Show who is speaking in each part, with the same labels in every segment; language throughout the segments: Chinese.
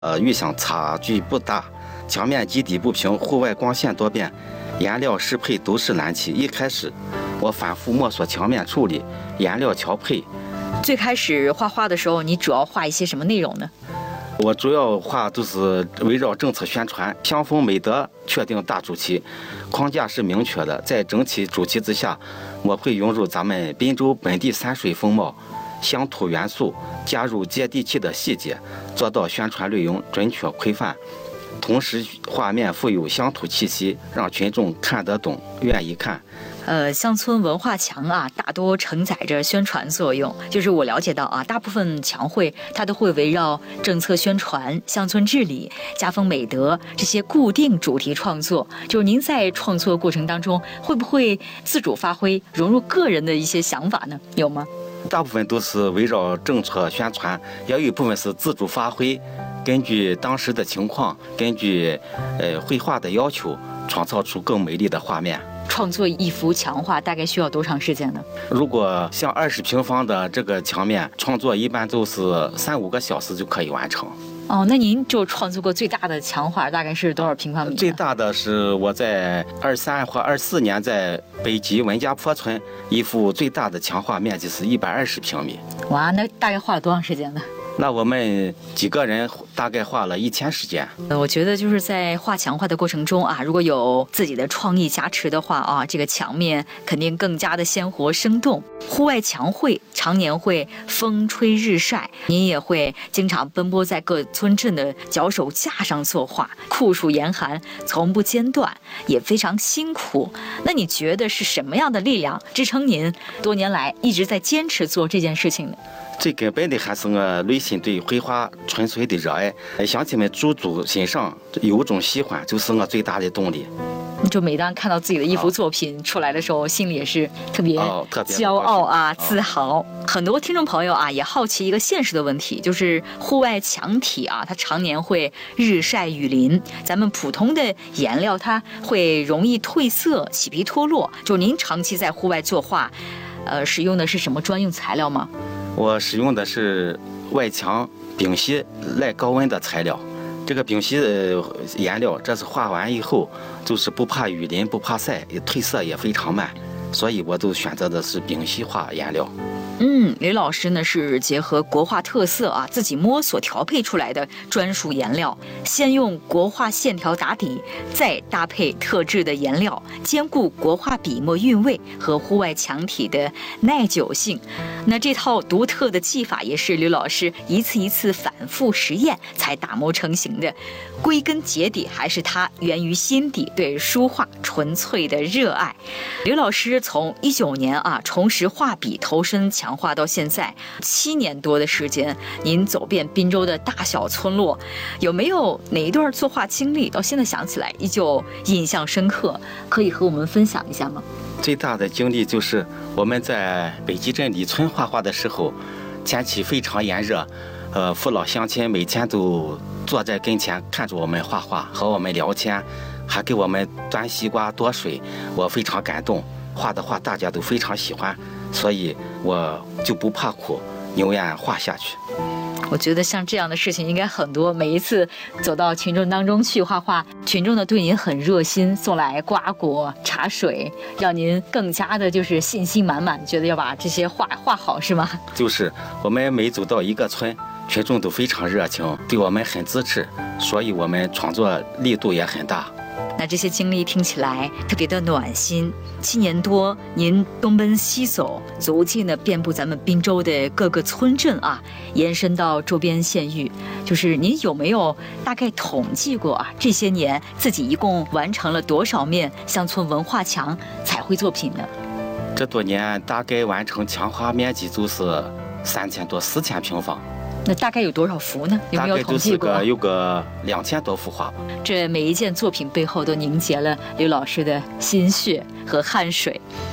Speaker 1: 预想差距不大，墙面基底不平，户外光线多变，颜料适配都是难题。一开始我反复摸索墙面处理、颜料调配。
Speaker 2: 最开始画画的时候，你主要画一些什么内容呢？
Speaker 1: 我主要画都是围绕政策宣传、乡风美德确定大主题，框架是明确的。在整体主题之下，我会融入咱们滨州本地山水风貌、乡土元素，加入接地气的细节，做到宣传内容准确规范，同时画面富有乡土气息，让群众看得懂、愿意看。
Speaker 2: 乡村文化墙啊，大多承载着宣传作用。就是我了解到啊，大部分墙绘它都会围绕政策宣传、乡村治理、家风美德这些固定主题创作。就是您在创作过程当中，会不会自主发挥，融入个人的一些想法呢？有吗？
Speaker 1: 大部分都是围绕政策宣传，也有一部分是自主发挥，根据当时的情况，根据绘画的要求，创造出更美丽的画面。
Speaker 2: 创作一幅墙画大概需要多长时间呢？
Speaker 1: 如果像20平方的这个墙面，创作一般都是3-5个小时就可以完成。
Speaker 2: 哦，那您就创作过最大的墙画大概是多少平方米？
Speaker 1: 最大的是我在23或24年在北极文家坡村一幅最大的墙画面积是120平米。
Speaker 2: 哇，那大概花了多长时间呢？
Speaker 1: 那我们几个人大概花了1天时间。
Speaker 2: 我觉得就是在画墙画的过程中啊，如果有自己的创意加持的话啊，这个墙面肯定更加的鲜活生动。户外墙绘常年会风吹日晒，您也会经常奔波在各村镇的脚手架上作画，酷暑严寒从不间断，也非常辛苦。那你觉得是什么样的力量支撑您多年来一直在坚持做这件事情呢？
Speaker 1: 最根本的还是我内心对绘画纯粹的热爱，乡亲们驻足欣赏，有种喜欢，就是我最大的动力。
Speaker 2: 就每当看到自己的一幅作品出来的时候，心里也是特别骄傲啊、自豪。很多听众朋友啊也好奇一个现实的问题，就是户外墙体啊，它常年会日晒雨淋，咱们普通的颜料它会容易褪色、起皮脱落。就您长期在户外作画，使用的是什么专用材料吗？
Speaker 1: 我使用的是外墙丙烯耐高温的材料。这个丙烯颜料，这是画完以后就是不怕雨淋、不怕晒，褪色也非常慢，所以我都选择的是丙烯画颜料。
Speaker 2: 吕老师呢是结合国画特色啊，自己摸索调配出来的专属颜料，先用国画线条打底，再搭配特制的颜料，兼顾国画笔墨韵味和户外墙体的耐久性。那这套独特的技法也是吕老师一次一次反复实验才打磨成型的，归根结底还是他源于心底对书画纯粹的热爱。吕老师从19年啊重拾画笔，投身墙画到现在7年多的时间，您走遍滨州的大小村落，有没有哪一段作画经历到现在想起来依旧印象深刻，可以和我们分享一下吗？
Speaker 1: 最大的经历就是我们在北极镇里村画画的时候，天气非常炎热，父老乡亲每天都坐在跟前看着我们画画，和我们聊天，还给我们端西瓜多水，我非常感动。画的画大家都非常喜欢，所以我就不怕苦，宁愿画下去。
Speaker 2: 我觉得像这样的事情应该很多，每一次走到群众当中去画画，群众呢对您很热心，送来瓜果茶水，让您更加的就是信心满满，觉得要把这些画画好，是吗？就是
Speaker 1: 我们每走到一个村，群众都非常热情，对我们很支持，所以我们创作力度也很大。
Speaker 2: 那这些经历听起来特别的暖心。7年多，您东奔西走，足迹呢遍布咱们滨州的各个村镇啊，延伸到周边县域。就是您有没有大概统计过啊？这些年自己一共完成了多少面乡村文化墙彩绘作品呢？
Speaker 1: 这多年大概完成墙画面积就是3000多4000平方。
Speaker 2: 那大概有多少幅呢？有没有统计过？
Speaker 1: 大概有个2000多幅画吧。
Speaker 2: 这每一件作品背后都凝结了吕老师的心血和汗水。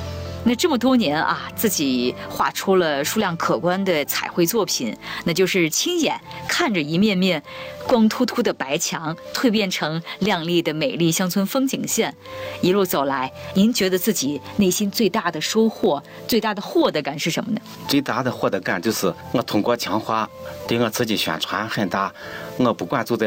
Speaker 2: 那这么多年啊，自己画出了数量可观的彩绘作品，那就是亲眼看着一面面光秃秃的白墙蜕变成亮丽的美丽乡村风景线。一路走来，您觉得自己内心最大的收获、最大的获得感是什么呢？
Speaker 1: 最大的获得感就是我通过墙画对我自己宣传很大。我不管走在